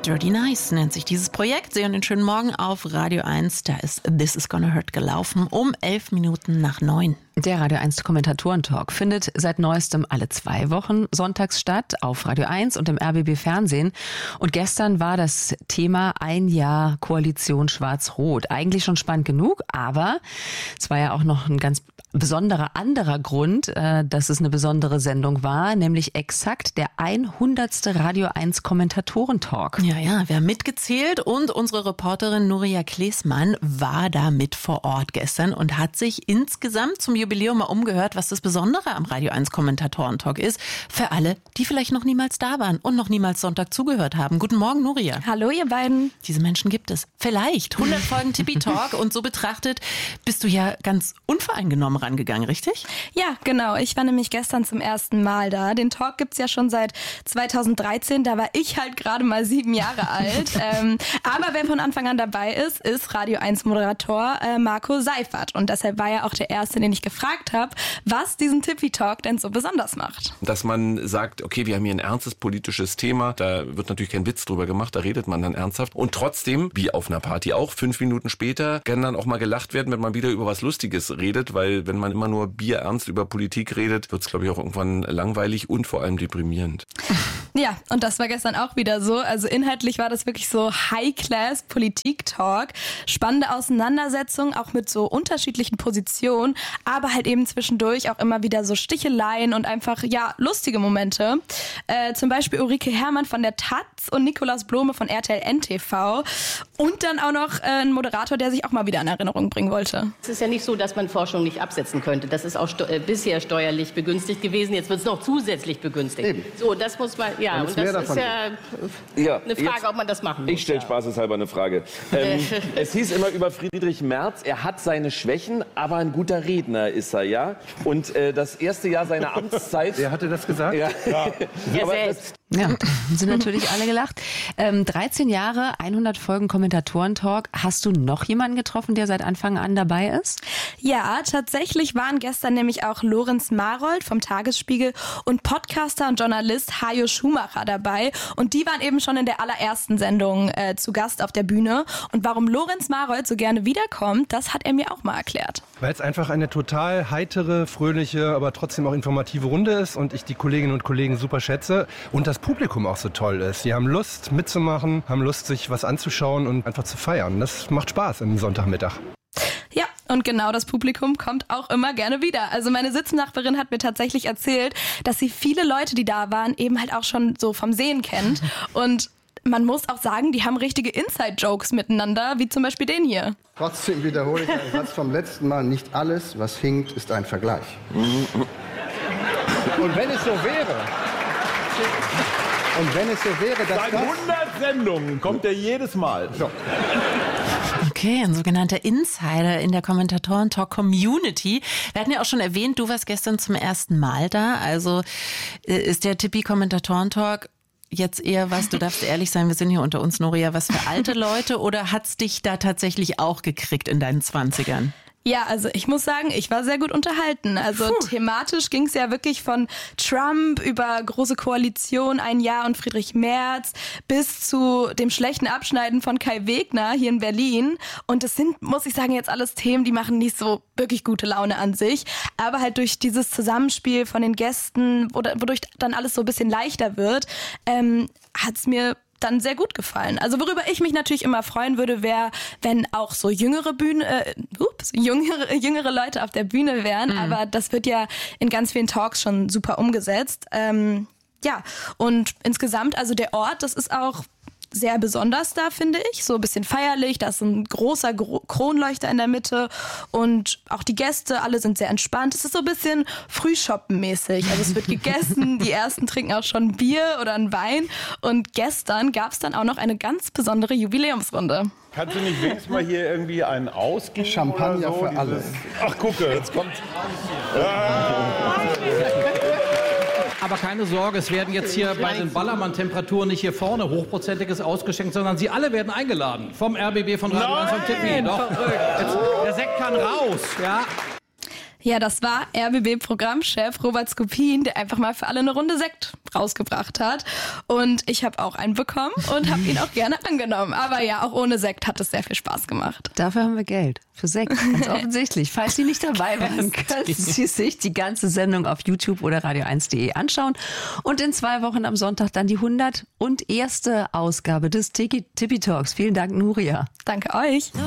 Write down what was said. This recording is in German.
Dirty Nice nennt sich dieses Projekt. Sie hören den schönen Morgen auf Radio 1. Da ist This Is Gonna Hurt gelaufen um 11 Minuten nach 9. Der Radio 1 Kommentatoren-Talk findet seit neuestem alle 2 Wochen sonntags statt auf Radio 1 und im RBB Fernsehen. Und gestern war das Thema ein Jahr Koalition Schwarz-Rot. Eigentlich schon spannend genug, aber es war ja auch noch ein ganz besonderer anderer Grund, dass es eine besondere Sendung war, nämlich exakt der 100. Radio 1 Kommentatoren-Talk. Ja, wir haben mitgezählt und unsere Reporterin Nuria Klesmann war da mit vor Ort gestern und hat sich insgesamt zum Jubiläum mal umgehört, was das Besondere am Radio 1 Kommentatoren-Talk ist. Für alle, die vielleicht noch niemals da waren und noch niemals Sonntag zugehört haben. Guten Morgen, Nuria. Hallo, ihr beiden. Diese Menschen gibt es. Vielleicht 100 Folgen Tippi Talk und so betrachtet bist du ja ganz unvoreingenommen rangegangen, richtig? Ja, genau. Ich war nämlich gestern zum ersten Mal da. Den Talk gibt's ja schon seit 2013. Da war ich halt gerade mal 7 Jahre alt. Aber wer von Anfang an dabei ist Radio 1 Moderator Marco Seifert. Und deshalb war er auch der Erste, den ich gefragt habe, was diesen Tippi Talk denn so besonders macht. Dass man sagt, okay, wir haben hier ein ernstes politisches Thema. Da wird natürlich kein Witz drüber gemacht. Da redet man dann ernsthaft. Und trotzdem, wie auf einer Party auch, 5 Minuten später kann dann auch mal gelacht werden, wenn man wieder über was Lustiges redet. Weil wenn man immer nur bierernst über Politik redet, wird es, glaube ich, auch irgendwann langweilig und vor allem deprimierend. Ja, und das war gestern auch wieder so. Also inhaltlich war das wirklich so High-Class-Politik-Talk. Spannende Auseinandersetzungen, auch mit so unterschiedlichen Positionen, aber halt eben zwischendurch auch immer wieder so Sticheleien und einfach, ja, lustige Momente. Zum Beispiel Ulrike Herrmann von der Taz und Nikolaus Blome von RTL NTV. Und dann auch noch ein Moderator, der sich auch mal wieder in Erinnerung bringen wollte. Es ist ja nicht so, dass man Forschung nicht absetzen könnte. Das ist auch bisher steuerlich begünstigt gewesen. Jetzt wird es noch zusätzlich begünstigt. Eben. So, das muss man, ja, und das ist ja eine Frage, ob man das machen muss. Ich stelle spaßeshalber eine Frage. Es hieß immer über Friedrich Merz, er hat seine Schwächen, aber ein guter Redner ist er, ja? Und das erste Jahr seiner Amtszeit... Wer hatte das gesagt? Ja. Er selbst. Ja, sind natürlich alle gelacht. 13 Jahre, 100 Folgen Kommentatoren-Talk. Hast du noch jemanden getroffen, der seit Anfang an dabei ist? Ja, tatsächlich waren gestern nämlich auch Lorenz Marold vom Tagesspiegel und Podcaster und Journalist Hajo Schumacher dabei. Und die waren eben schon in der allerersten Sendung zu Gast auf der Bühne. Und warum Lorenz Marold so gerne wiederkommt, das hat er mir auch mal erklärt. Weil es einfach eine total heitere, fröhliche, aber trotzdem auch informative Runde ist und ich die Kolleginnen und Kollegen super schätze und das Publikum auch so toll ist. Die haben Lust mitzumachen, haben Lust, sich was anzuschauen und einfach zu feiern. Das macht Spaß am Sonntagmittag. Ja, und genau das Publikum kommt auch immer gerne wieder. Also meine Sitznachbarin hat mir tatsächlich erzählt, dass sie viele Leute, die da waren, eben halt auch schon so vom Sehen kennt. Und man muss auch sagen, die haben richtige Inside-Jokes miteinander, wie zum Beispiel den hier. Trotzdem wiederhole ich einen Satz vom letzten Mal. Nicht alles, was hinkt, ist ein Vergleich. Und wenn es so wäre... dass Seit 100 Sendungen kommt er jedes Mal. So. Okay, ein sogenannter Insider in der Kommentatoren-Talk-Community. Wir hatten ja auch schon erwähnt, du warst gestern zum ersten Mal da. Also ist der Tippi-Kommentatoren-Talk jetzt eher was, du darfst ehrlich sein, wir sind hier unter uns, Nuria, was für alte Leute oder hat's dich da tatsächlich auch gekriegt in deinen 20ern? Ja, also ich muss sagen, ich war sehr gut unterhalten. Also thematisch ging es ja wirklich von Trump über Große Koalition, ein Jahr und Friedrich Merz bis zu dem schlechten Abschneiden von Kai Wegner hier in Berlin. Und das sind, muss ich sagen, jetzt alles Themen, die machen nicht so wirklich gute Laune an sich. Aber halt durch dieses Zusammenspiel von den Gästen, wodurch dann alles so ein bisschen leichter wird, hat's mir dann sehr gut gefallen. Also worüber ich mich natürlich immer freuen würde, wäre, wenn auch so jüngere Leute auf der Bühne wären. Aber das wird ja in ganz vielen Talks schon super umgesetzt. Ja, und insgesamt, also der Ort, das ist auch sehr besonders da, finde ich. So ein bisschen feierlich, da ist ein großer Kronleuchter in der Mitte und auch die Gäste, alle sind sehr entspannt. Es ist so ein bisschen Frühshoppen-mäßig. Also es wird gegessen, die Ersten trinken auch schon Bier oder einen Wein und gestern gab es dann auch noch eine ganz besondere Jubiläumsrunde. Kannst du nicht wenigstens mal hier irgendwie einen ausgeben? Champagner oder so? für alle. Ach, gucke, jetzt kommt... Aber keine Sorge, es werden jetzt hier bei den Ballermann-Temperaturen nicht hier vorne Hochprozentiges ausgeschenkt, sondern Sie alle werden eingeladen. Vom RBB, von Radio 1, vom Tippi. Doch, jetzt, der Sekt kann raus, ja. Ja, das war RBB-Programmchef Robert Skopin, der einfach mal für alle eine Runde Sekt rausgebracht hat. Und ich habe auch einen bekommen und habe ihn auch gerne angenommen. Aber ja, auch ohne Sekt hat es sehr viel Spaß gemacht. Dafür haben wir Geld. Für Sekt, ganz offensichtlich. Falls Sie nicht dabei waren, können Sie sich die ganze Sendung auf YouTube oder radio1.de anschauen. Und in 2 Wochen am Sonntag dann die 101. Ausgabe des Tipi Talks. Vielen Dank, Nuria. Danke euch.